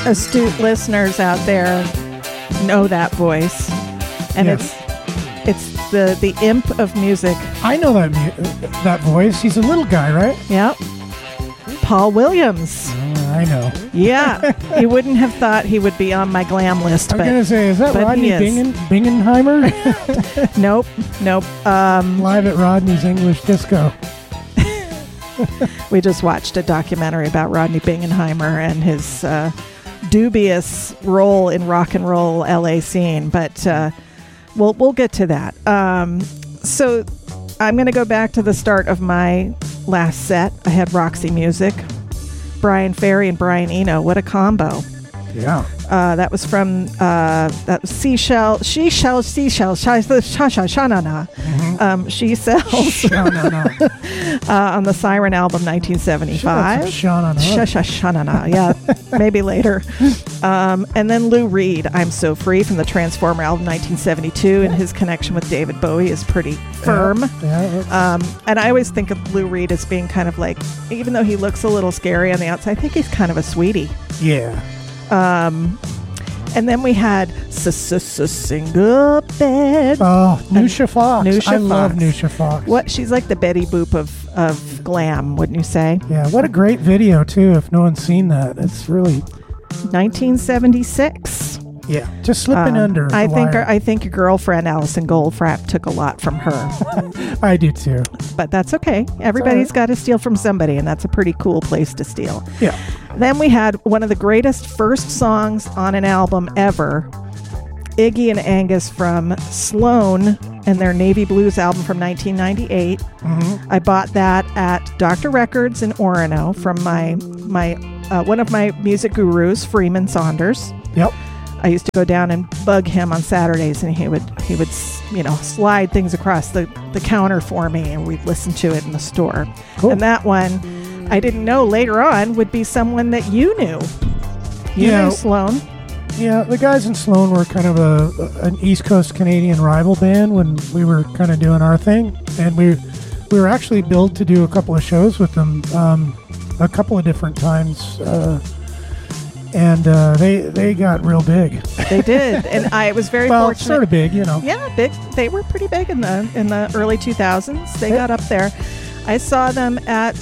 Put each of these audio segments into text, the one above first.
astute listeners out there know that voice, and Yes. it's the imp of music. I know that voice. He's a little guy, right? Yep, Paul Williams. I know. Yeah, you wouldn't have thought he would be on my glam list, I'm but going to say, is that but Rodney he is. Bingenheimer? nope. Live at Rodney's English Disco. We just watched a documentary about Rodney Bingenheimer and his dubious role in rock and roll LA scene, but we'll get to that. So I'm going to go back to the start of my last set. I had Roxy Music, Brian Ferry and Brian Eno. What a combo. Yeah. That was from that was Seashell, Sha-Sha-Sha-Na-Na. She Sells No. on the Siren album 1975. Sha-Sha-Sha-Na-Na. Yeah, maybe later. And then Lou Reed, I'm So Free from the Transformer album 1972, and his connection with David Bowie is pretty firm. Yeah. And I always think of Lou Reed as being kind of like, even though he looks a little scary on the outside, I think he's kind of a sweetie. Yeah. And then we had Single Bed. Oh, Nusha Fox. Nusha I love Fox. Nusha Fox. What? She's like the Betty Boop of glam, wouldn't you say? Yeah, what a great video, too, if no one's seen that. It's really... 1976. Yeah, just slipping under the I wire. think your girlfriend Alison Goldfrapp took a lot from her, I do, too. but that's okay. Everybody's got to steal from somebody, and that's a pretty cool place to steal. Yeah. Then we had one of the greatest first songs on an album ever, Iggy and Angus from Sloan and their Navy Blues album from 1998. Mm-hmm. I bought that at Dr. Records in Orono from my one of my music gurus, Freeman Saunders. Yep. I used to go down and bug him on Saturdays, and he would slide things across the counter for me, and we'd listen to it in the store. Cool. And that one, I didn't know later on would be someone that you knew. You knew Sloan. Yeah, the guys in Sloan were kind of an East Coast Canadian rival band when we were kind of doing our thing, and we were actually billed to do a couple of shows with them a couple of different times. And they got real big. They did, and I was very well, fortunate. sort of big, you know. Yeah, big. They were pretty big in the early 2000s. They got up there. I saw them at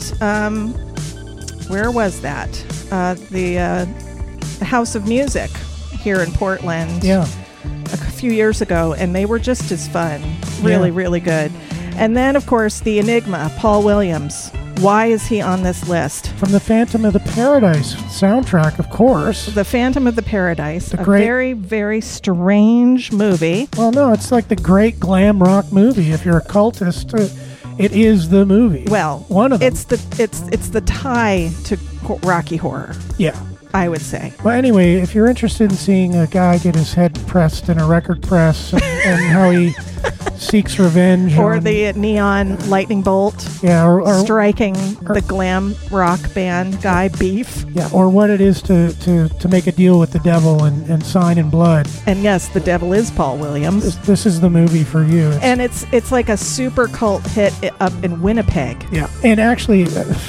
where was that? The House of Music here in Portland. Yeah. A few years ago, and they were just as fun. Really, really good. And then, of course, the enigma, Paul Williams. Why is he on this list? From the Phantom of the Paradise soundtrack, of course. The Phantom of the Paradise, a great- very, very strange movie. Well, no, it's like the great glam rock movie. If you're a cultist, it is the movie. Well, one of them. It's the tie to Rocky Horror, Yeah. I would say. Well, anyway, if you're interested in seeing a guy get his head pressed in a record press and how he seeks revenge, Or on, the neon lightning bolt striking the glam rock band guy Beef. Yeah, or what it is to make a deal with the devil and sign in blood. And yes, the devil is Paul Williams. This is the movie for you. And it's like a super cult hit up in Winnipeg. Yeah, and actually,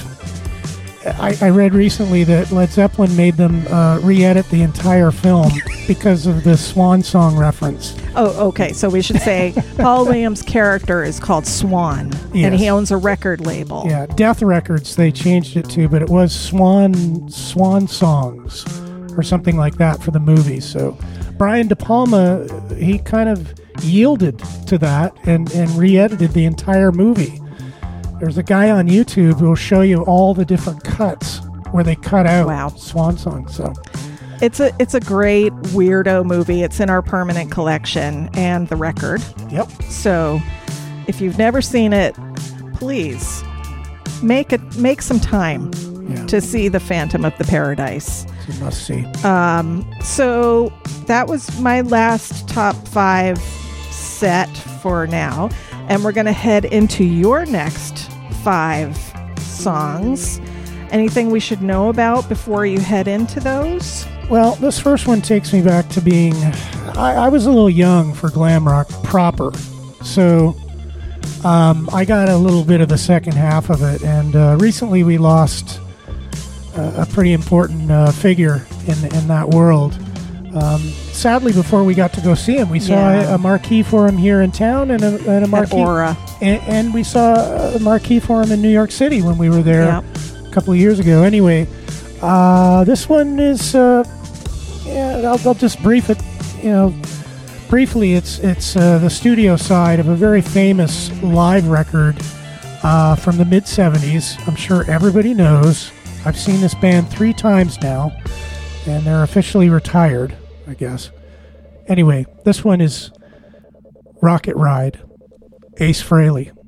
I read recently that Led Zeppelin made them re-edit the entire film because of the Swan Song reference. Oh, okay. So we should say Paul Williams' character is called Swan, and he owns a record label. Yeah, Death Records they changed it to, but it was Swan Songs or something like that for the movie. So Brian De Palma, he kind of yielded to that and re-edited the entire movie. There's a guy on YouTube who will show you all the different cuts where they cut out Swan Song. So it's a great weirdo movie. It's in our permanent collection and the record. Yep. So if you've never seen it, please make some time to see The Phantom of the Paradise. It's a must see. So that was my last top 5 set for now. And we're going to head into your next 5 songs. Anything we should know about before you head into those? Well, this first one takes me back to being... I was a little young for glam rock proper. So I got a little bit of the second half of it. And recently we lost a pretty important figure in that world. Sadly, before we got to go see him, we saw a marquee for him here in town and a marquee. At Aura. And we saw a marquee for him in New York City when we were there a couple of years ago. Anyway, this one is, I'll just brief it, briefly. It's the studio side of a very famous live record from the mid-'70s. I'm sure everybody knows. I've seen this band 3 times now, and they're officially retired, I guess. Anyway, this one is Rocket Ride, Ace Frehley.